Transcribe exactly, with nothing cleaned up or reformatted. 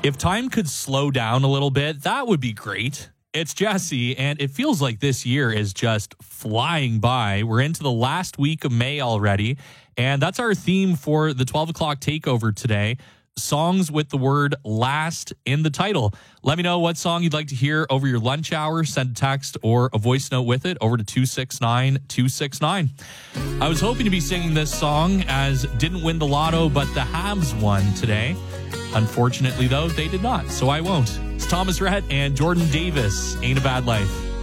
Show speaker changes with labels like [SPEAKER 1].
[SPEAKER 1] If time could slow down a little bit, that would be great. It's Jesse, and it feels like this year is just flying by. We're into the last week of May already, and that's our theme for the twelve o'clock takeover today. Songs with the word last in the title. Let me know what song you'd like to hear over your lunch hour. Send a text or a voice note with it over to two six nine two six nine. I was hoping to be singing this song as didn't win the lotto, but the Habs won today. Unfortunately, though, they did not, so I won't. It's Thomas Rhett and Jordan Davis. Ain't a Bad Life.